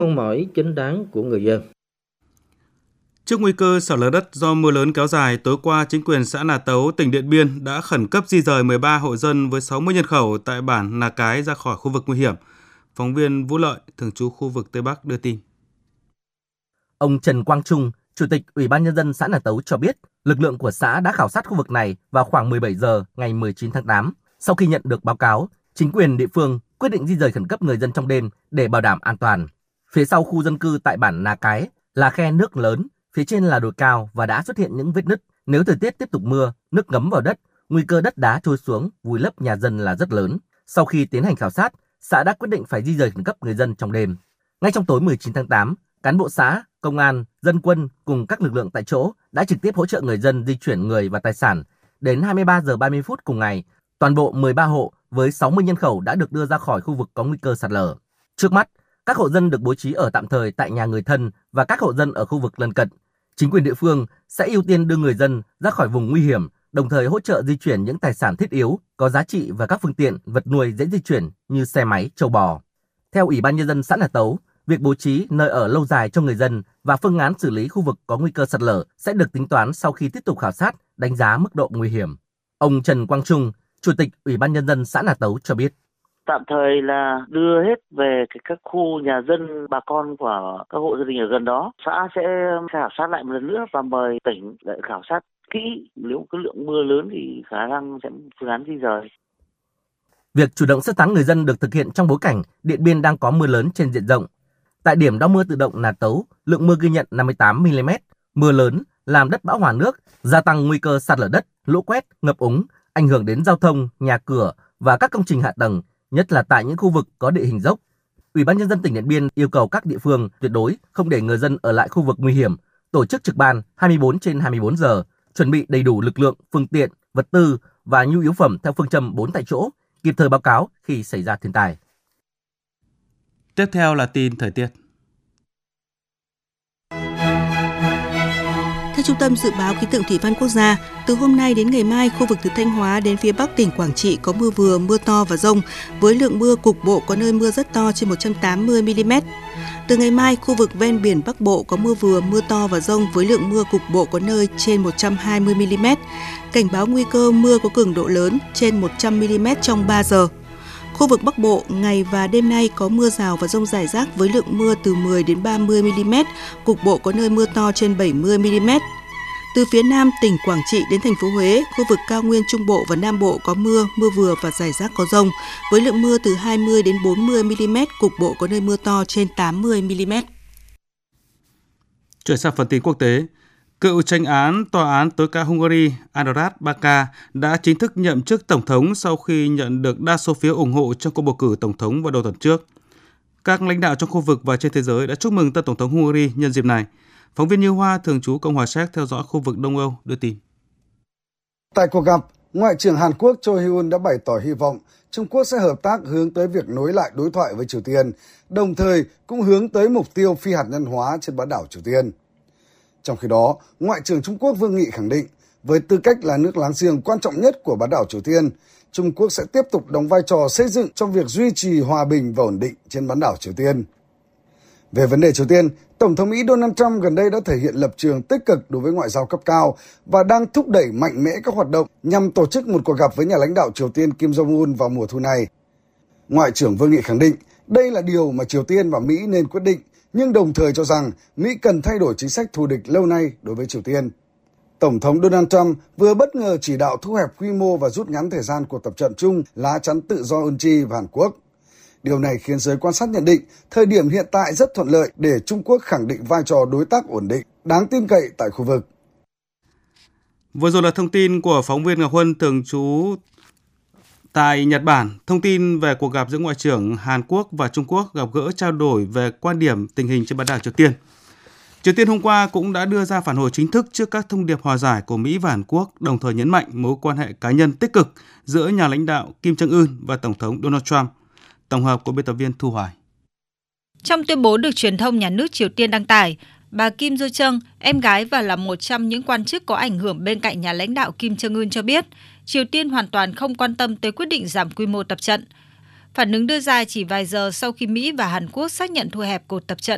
mong mỏi chính đáng của người dân. Trước nguy cơ sạt lở đất do mưa lớn kéo dài, tối qua chính quyền xã Nà Tấu, tỉnh Điện Biên đã khẩn cấp di dời 13 hộ dân với 60 nhân khẩu tại bản Nà Cái ra khỏi khu vực nguy hiểm. Phóng viên Vũ Lợi, thường trú khu vực Tây Bắc đưa tin. Ông Trần Quang Trung, Chủ tịch Ủy ban Nhân dân xã Nà Tấu cho biết, lực lượng của xã đã khảo sát khu vực này vào khoảng 17 giờ ngày 19 tháng 8. Sau khi nhận được báo cáo, chính quyền địa phương quyết định di dời khẩn cấp người dân trong đêm để bảo đảm an toàn. Phía sau khu dân cư tại bản Nà Cái là khe nước lớn, phía trên là đồi cao và đã xuất hiện những vết nứt. Nếu thời tiết tiếp tục mưa, nước ngấm vào đất, nguy cơ đất đá trôi xuống, vùi lấp nhà dân là rất lớn. Sau khi tiến hành khảo sát, xã đã quyết định phải di dời khẩn cấp người dân trong đêm. Ngay trong tối 19 tháng 8, cán bộ xã, công an, dân quân cùng các lực lượng tại chỗ đã trực tiếp hỗ trợ người dân di chuyển người và tài sản. Đến 23 giờ 30 phút cùng ngày, toàn bộ 13 hộ với 60 nhân khẩu đã được đưa ra khỏi khu vực có nguy cơ sạt lở. Trước mắt, các hộ dân được bố trí ở tạm thời tại nhà người thân và các hộ dân ở khu vực lân cận. Chính quyền địa phương sẽ ưu tiên đưa người dân ra khỏi vùng nguy hiểm, đồng thời hỗ trợ di chuyển những tài sản thiết yếu, có giá trị và các phương tiện, vật nuôi dễ di chuyển như xe máy, trâu bò. Theo Ủy ban Nhân dân xã Nà Tấu, việc bố trí nơi ở lâu dài cho người dân và phương án xử lý khu vực có nguy cơ sạt lở sẽ được tính toán sau khi tiếp tục khảo sát, đánh giá mức độ nguy hiểm. Ông Trần Quang Trung, Chủ tịch Ủy ban Nhân dân xã Nà Tấu cho biết. Tạm thời là đưa hết về các khu nhà dân, bà con của các hộ gia đình ở gần đó. Xã sẽ khảo sát lại một lần nữa và mời tỉnh để khảo sát kỹ. Nếu có lượng mưa lớn thì khả năng sẽ phương án di rời. Việc chủ động sơ tán người dân được thực hiện trong bối cảnh Điện Biên đang có mưa lớn trên diện rộng. Tại điểm đo mưa tự động Nà Tấu, lượng mưa ghi nhận 58 mm. Mưa lớn làm đất bão hòa nước, gia tăng nguy cơ sạt lở đất, lũ quét, ngập úng, ảnh hưởng đến giao thông, nhà cửa và các công trình hạ tầng, nhất là tại những khu vực có địa hình dốc. Ủy ban Nhân dân tỉnh Điện Biên yêu cầu các địa phương tuyệt đối không để người dân ở lại khu vực nguy hiểm, tổ chức trực ban 24/24 giờ, chuẩn bị đầy đủ lực lượng, phương tiện, vật tư và nhu yếu phẩm theo phương châm 4 tại chỗ, kịp thời báo cáo khi xảy ra thiên tai. Tiếp theo là tin thời tiết. Theo Trung tâm Dự báo Khí tượng Thủy văn Quốc gia, từ hôm nay đến ngày mai, khu vực từ Thanh Hóa đến phía Bắc tỉnh Quảng Trị có mưa vừa, mưa to và dông, với lượng mưa cục bộ có nơi mưa rất to trên 180 mm. Từ ngày mai, khu vực ven biển Bắc Bộ có mưa vừa, mưa to và dông với lượng mưa cục bộ có nơi trên 120 mm. Cảnh báo nguy cơ mưa có cường độ lớn trên 100 mm trong 3 giờ. Khu vực Bắc Bộ, ngày và đêm nay có mưa rào và dông rải rác với lượng mưa từ 10 đến 30 mm, cục bộ có nơi mưa to trên 70 mm. Từ phía Nam, tỉnh Quảng Trị đến thành phố Huế, khu vực cao nguyên Trung Bộ và Nam Bộ có mưa, mưa vừa và rải rác có dông, với lượng mưa từ 20 đến 40 mm, cục bộ có nơi mưa to trên 80 mm. Chuyển sang phần tin quốc tế. Cựu tranh án Tòa án tối cao Hungary András Baka đã chính thức nhậm chức Tổng thống sau khi nhận được đa số phiếu ủng hộ trong cuộc bầu cử Tổng thống vào đầu tuần trước. Các lãnh đạo trong khu vực và trên thế giới đã chúc mừng tân Tổng thống Hungary nhân dịp này. Phóng viên Như Hoa, thường trú Cộng hòa Séc theo dõi khu vực Đông Âu đưa tin. Tại cuộc gặp, Ngoại trưởng Hàn Quốc Cho Hyun đã bày tỏ hy vọng Trung Quốc sẽ hợp tác hướng tới việc nối lại đối thoại với Triều Tiên, đồng thời cũng hướng tới mục tiêu phi hạt nhân hóa trên bán đảo Triều Tiên. Trong khi đó, Ngoại trưởng Trung Quốc Vương Nghị khẳng định, với tư cách là nước láng giềng quan trọng nhất của bán đảo Triều Tiên, Trung Quốc sẽ tiếp tục đóng vai trò xây dựng trong việc duy trì hòa bình và ổn định trên bán đảo Triều Tiên. Về vấn đề Triều Tiên, Tổng thống Mỹ Donald Trump gần đây đã thể hiện lập trường tích cực đối với ngoại giao cấp cao và đang thúc đẩy mạnh mẽ các hoạt động nhằm tổ chức một cuộc gặp với nhà lãnh đạo Triều Tiên Kim Jong-un vào mùa thu này. Ngoại trưởng Vương Nghị khẳng định đây là điều mà Triều Tiên và Mỹ nên quyết định, nhưng đồng thời cho rằng Mỹ cần thay đổi chính sách thù địch lâu nay đối với Triều Tiên. Tổng thống Donald Trump vừa bất ngờ chỉ đạo thu hẹp quy mô và rút ngắn thời gian của tập trận chung lá chắn tự do Unchi và Hàn Quốc. Điều này khiến giới quan sát nhận định thời điểm hiện tại rất thuận lợi để Trung Quốc khẳng định vai trò đối tác ổn định, đáng tin cậy tại khu vực. Vừa rồi là thông tin của phóng viên Ngọc Huân thường trú tại Nhật Bản. Thông tin về cuộc gặp giữa Ngoại trưởng Hàn Quốc và Trung Quốc gặp gỡ trao đổi về quan điểm tình hình trên bán đảo Triều Tiên. Triều Tiên hôm qua cũng đã đưa ra phản hồi chính thức trước các thông điệp hòa giải của Mỹ và Hàn Quốc, đồng thời nhấn mạnh mối quan hệ cá nhân tích cực giữa nhà lãnh đạo Kim Jong-un và Tổng thống Donald Trump. Tổng hợp của biên tập viên Thu Hoài. Trong tuyên bố được truyền thông nhà nước Triều Tiên đăng tải, bà Kim Yo-jong, em gái và là một trong những quan chức có ảnh hưởng bên cạnh nhà lãnh đạo Kim Jong-un cho biết, Triều Tiên hoàn toàn không quan tâm tới quyết định giảm quy mô tập trận. Phản ứng đưa ra chỉ vài giờ sau khi Mỹ và Hàn Quốc xác nhận thu hẹp cuộc tập trận